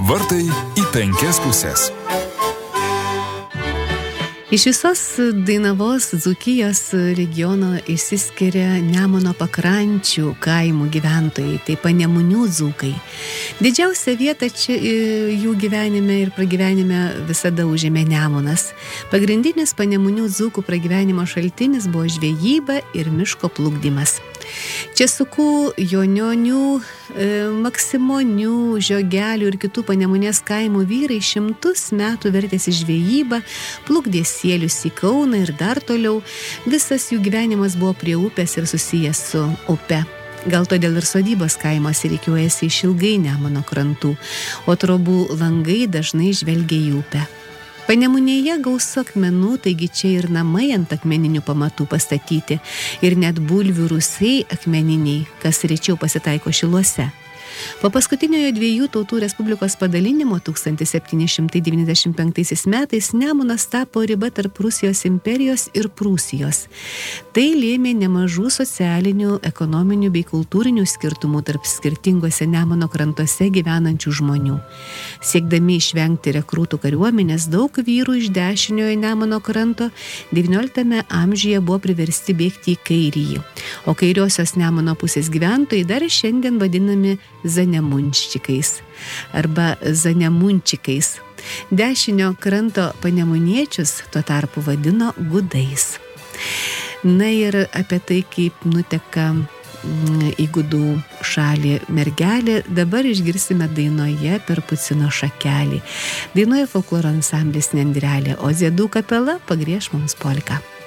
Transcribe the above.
Vartai į 5 puses. Iš visos Dainavos Dzūkijos regiono išsiskiria Nemuno pakrančių kaimų gyventojai, tai panemunių dzūkai. Didžiausią vietą čia jų gyvenime ir pragyvenime visada užėmė Nemunas. Pagrindinis panemunių dzūkų pragyvenimo šaltinis buvo žvejyba ir miško plukdymas. Česukų, jonionių, maksimonių, žiogelių ir kitų panemunės kaimų vyrai 100 metų vertėsi žvejybą, plukdė sielius į Kauną ir dar toliau. Visas jų gyvenimas buvo prie upės ir susijęs su upe. Gal todėl ir sodybos kaimuose rikiuojasi išilgai Nemuno krantų, o trobų langai dažnai žvelgia į upę. Panemunėje gausu akmenų, taigi čia ir namai ant akmeninių pamatų pastatyti, ir net bulvių rūsiai akmeniniai, kas rečiau pasitaiko Šiluose. Po paskutiniojo 2 tautų respublikos padalinimo 1795 metais Nemunas tapo riba tarp Rusijos imperijos ir Prūsijos. Tai lėmė nemažų socialinių, ekonominių bei kultūrinių skirtumų tarp skirtingose Nemuno krantuose gyvenančių žmonių. Siekdami išvengti rekrūtų kariuomenės, daug vyrų iš dešiniojo Nemuno kranto XIX amžiuje buvo priversti bėgti į kairįjį, o kairiosios Nemuno pusės gyventojai dar šiandien vadinami zanemunčikais arba zanemunčikais. Dešinio kranto panemuniečius tuo tarpu vadino gudais. Na ir apie tai, kaip nuteka į gudų šalį mergelė, dabar išgirsime dainoje Per Pucino šakelį. Dainuoja folkloro ansamblis Nendrelė, o Ziedų kapela pagrieš mums polką.